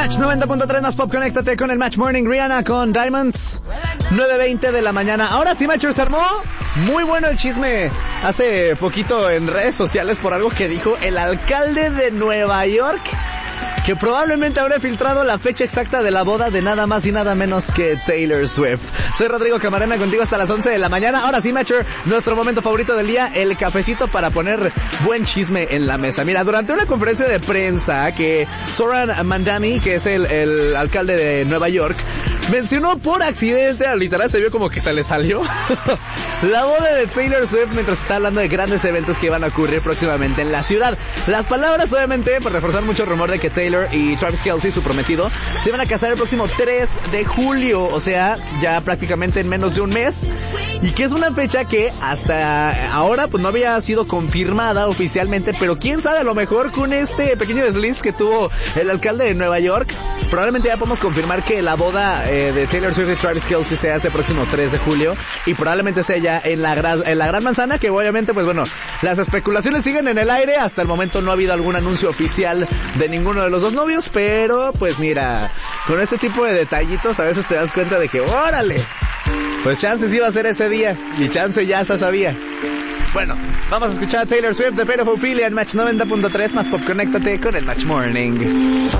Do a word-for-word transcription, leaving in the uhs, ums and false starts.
Match noventa punto tres más pop, conéctate con el Match Morning. Rihanna con Diamonds, nueve veinte de la mañana. Ahora sí, Matchers, se armó muy bueno el chisme hace poquito en redes sociales por algo que dijo el alcalde de Nueva York, que probablemente habrá filtrado la fecha exacta de la boda de nada más y nada menos que Taylor Swift. Soy Rodrigo Camarena, contigo hasta las once de la mañana. Ahora sí, Matcher, nuestro momento favorito del día, el cafecito para poner buen chisme en la mesa. Mira, durante una conferencia de prensa que Zohran Mamdani, que es el, el alcalde de Nueva York, mencionó por accidente, literal se vio como que se le salió, la boda de Taylor Swift mientras está hablando de grandes eventos que iban a ocurrir próximamente en la ciudad. Las palabras, obviamente, por reforzar mucho el rumor de que Taylor y Travis Kelce, su prometido, se van a casar el próximo tres de julio, o sea, ya prácticamente en menos de un mes, y que es una fecha que hasta ahora pues no había sido confirmada oficialmente, pero quién sabe, a lo mejor con este pequeño desliz que tuvo el alcalde de Nueva York, probablemente ya podemos confirmar que la boda eh, de Taylor Swift y Travis Kelce se hace el próximo tres de julio, y probablemente sea ya en la, gran, en la Gran Manzana, que obviamente pues bueno, las especulaciones siguen en el aire. Hasta el momento no ha habido algún anuncio oficial de ninguno de los dos novios, pero pues mira, con este tipo de detallitos a veces te das cuenta de que órale, pues chances iba a ser ese día, y chance ya se sabía. Bueno, vamos a escuchar a Taylor Swift de Fate of Ophelia en Match noventa punto tres más pop, conéctate con el Match Morning.